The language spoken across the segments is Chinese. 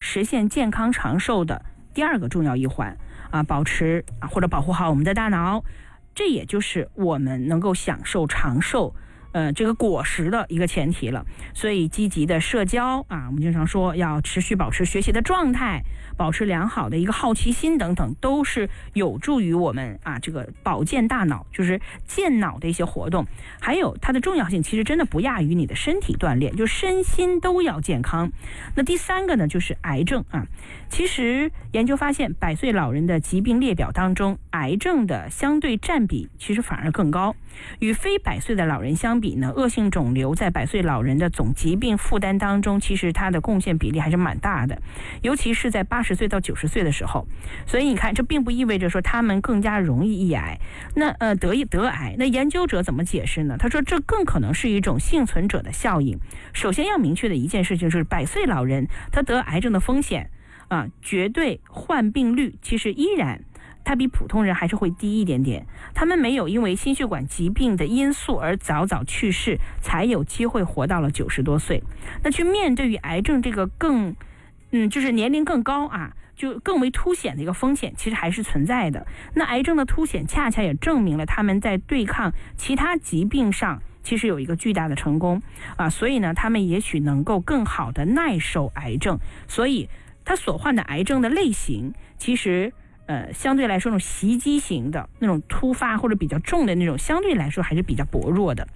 实现健康长寿的第二个重要一环啊，保持或者保护好我们的大脑，这也就是我们能够享受长寿这个果实的一个前提了。所以积极的社交啊，我们经常说要持续保持学习的状态，保持良好的一个好奇心等等，都是有助于我们这个保健大脑，就是健脑的一些活动。还有它的重要性其实真的不亚于你的身体锻炼，就身心都要健康。那第三个呢，就是癌症啊。其实研究发现，100岁老人的疾病列表当中，癌症的相对占比其实反而更高。与非100岁的老人相比呢，恶性肿瘤在100岁老人的总疾病负担当中，其实它的贡献比例还是蛮大的，尤其是在80岁到90岁的时候。所以你看，这并不意味着说他们更加容易易癌，那得癌。那研究者怎么解释呢？他说这更可能是一种幸存者的效应。首先要明确的一件事情是，100岁老人他得癌症的风险绝对患病率其实依然它比普通人还是会低一点点，他们没有因为心血管疾病的因素而早早去世，才有机会活到了90多岁。那去面对于癌症这个就是年龄更高就更为凸显的一个风险，其实还是存在的。那癌症的凸显恰恰也证明了他们在对抗其他疾病上其实有一个巨大的成功所以呢，他们也许能够更好的耐受癌症。所以他所患的癌症的类型其实相对来说，那种袭击型的那种突发或者比较重的那种，相对来说还是比较薄弱的。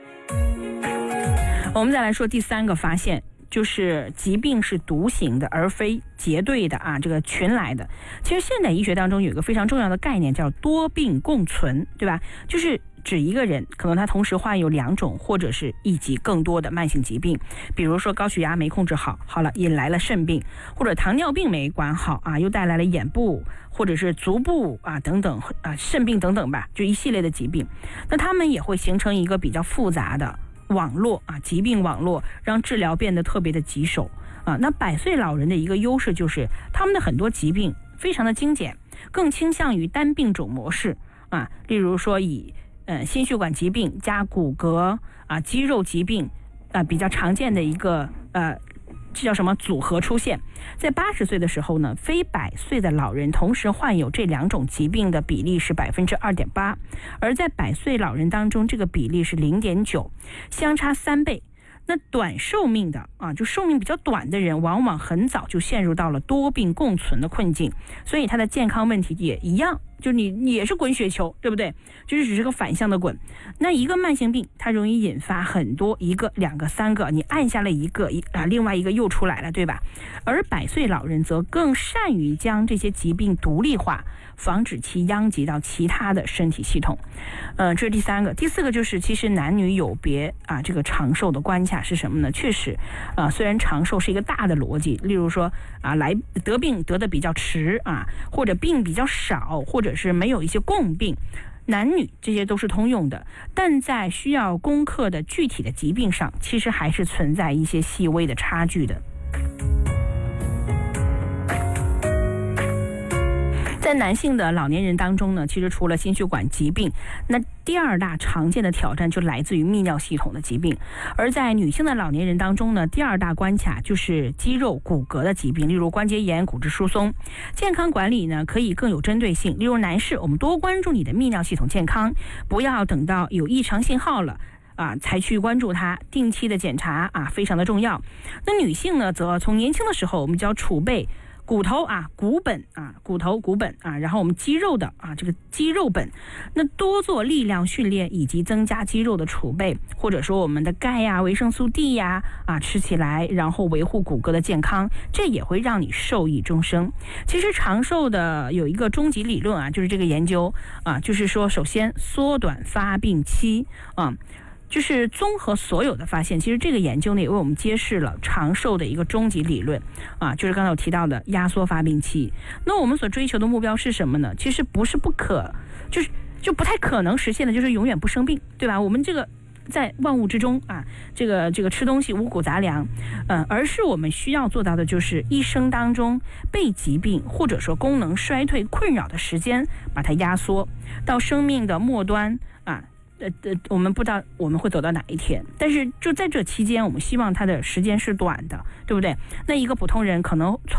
我们再来说第三个发现，就是疾病是独行的，而非结对的这个群来的。其实现代医学当中有一个非常重要的概念叫多病共存，对吧？就是指一个人可能他同时患有2种或者是1级更多的慢性疾病，比如说高血压没控制好了，引来了肾病，或者糖尿病没管好又带来了眼部或者是足部等等肾病等等吧，就一系列的疾病。那他们也会形成一个比较复杂的网络疾病网络，让治疗变得特别的棘手那100岁老人的一个优势就是他们的很多疾病非常的精简，更倾向于单病种模式例如说以心血管疾病加骨骼肌肉疾病比较常见的一个这叫什么组合出现。在80岁的时候呢，非100岁的老人同时患有这2种疾病的比例是 2.8%， 而在100岁老人当中，这个比例是 0.9， 相差3倍。那短寿命的就寿命比较短的人，往往很早就陷入到了多病共存的困境，所以他的健康问题也一样，就你也是滚雪球，对不对？就是只是个反向的滚。那一个慢性病它容易引发很多，1个、2个、3个，你按下了一个另外一个又出来了，对吧？而100岁老人则更善于将这些疾病独立化，防止其殃及到其他的身体系统。这是第三个。第四个就是其实男女有别这个长寿的关卡是什么呢？确实虽然长寿是一个大的逻辑，例如说来得病得的比较迟或者病比较少，或者是没有一些共病，男女这些都是通用的，但在需要攻克的具体的疾病上，其实还是存在一些细微的差距的。在男性的老年人当中呢，其实除了心血管疾病，那第2大常见的挑战就来自于泌尿系统的疾病。而在女性的老年人当中呢，第2大关卡就是肌肉骨骼的疾病，例如关节炎、骨质疏松。健康管理呢可以更有针对性，例如男士，我们多关注你的泌尿系统健康，不要等到有异常信号了才去关注它，定期的检查非常的重要。那女性呢，则从年轻的时候我们就要储备骨头骨本骨本然后我们肌肉的这个肌肉本，那多做力量训练以及增加肌肉的储备，或者说我们的钙维生素 D 吃起来，然后维护骨骼的健康，这也会让你受益终生。其实长寿的有一个终极理论就是这个研究就是说，首先缩短发病期就是综合所有的发现，其实这个研究呢也为我们揭示了长寿的一个终极理论就是刚才我提到的压缩发病期。那我们所追求的目标是什么呢？其实不是不可，就不太可能实现的，就是永远不生病，对吧？我们这个在万物之中这个吃东西五谷杂粮而是我们需要做到的就是一生当中被疾病或者说功能衰退困扰的时间把它压缩到生命的末端我们不知道我们会走到哪一天，但是就在这期间，我们希望它的时间是短的，对不对？那一个普通人可能